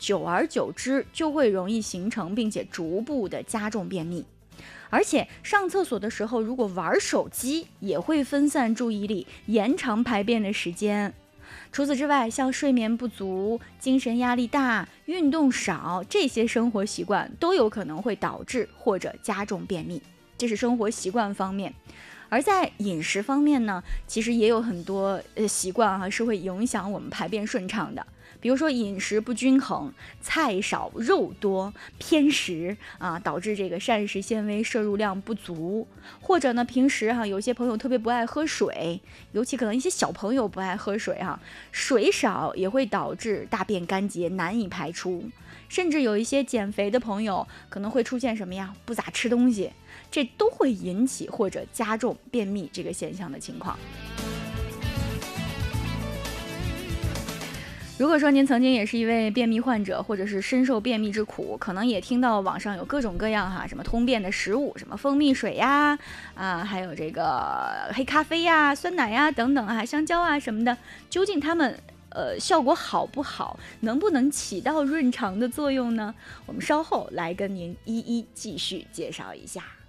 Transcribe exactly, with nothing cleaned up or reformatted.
久而久之就会容易形成，并且逐步的加重便秘。而且上厕所的时候，如果玩手机，也会分散注意力，延长排便的时间。除此之外，像睡眠不足、精神压力大、运动少，这些生活习惯都有可能会导致或者加重便秘。这是生活习惯方面。而在饮食方面呢，其实也有很多呃习惯哈、啊、是会影响我们排便顺畅的。比如说饮食不均衡、菜少肉多、偏食啊，导致这个膳食纤维摄入量不足，或者呢平时哈、啊、有些朋友特别不爱喝水，尤其可能一些小朋友不爱喝水哈、啊，水少也会导致大便干结难以排出，甚至有一些减肥的朋友可能会出现什么呀，不咋吃东西，这都会引起或者加重便秘这个现象的情况。如果说您曾经也是一位便秘患者，或者是深受便秘之苦，可能也听到网上有各种各样哈，什么通便的食物，什么蜂蜜水呀，啊，还有这个黑咖啡呀、酸奶呀等等啊，香蕉啊什么的，究竟它们呃效果好不好，能不能起到润肠的作用呢？我们稍后来跟您一一继续介绍一下。